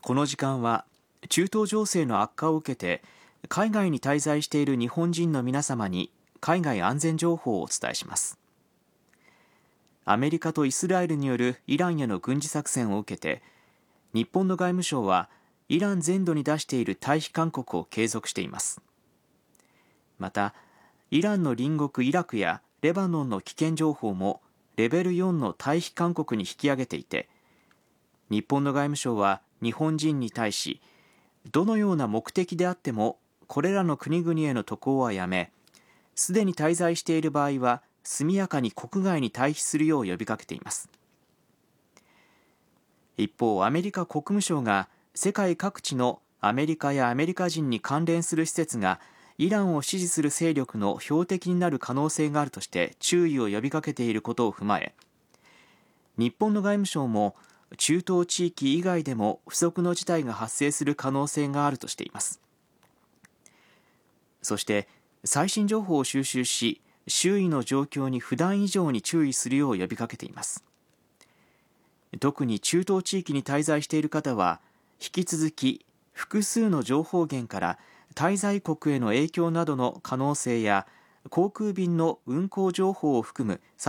この時間は中東情勢の悪化を受けて海外に滞在している日本人の皆様に海外安全情報をお伝えします。アメリカとイスラエルによるイランへの軍事作戦を受けて、日本の外務省はイラン全土に出している退避勧告を継続しています。また、イランの隣国イラクやレバノンの危険情報もレベル4の退避勧告に引き上げていて、日本の外務省は日本人に対し、どのような目的であってもこれらの国々への渡航はやめ、すでに滞在している場合は速やかに国外に退避するよう呼びかけています。一方、アメリカ国務省が世界各地のアメリカやアメリカ人に関連する施設がイランを支持する勢力の標的になる可能性があるとして注意を呼びかけていることを踏まえ、日本の外務省も中東地域以外でも不測の事態が発生する可能性があるとしています。そして最新情報を収集し、周囲の状況に普段以上に注意するよう呼びかけています。特に中東地域に滞在している方は、引き続き複数の情報源から滞在国への影響などの可能性や航空便の運航情報を含む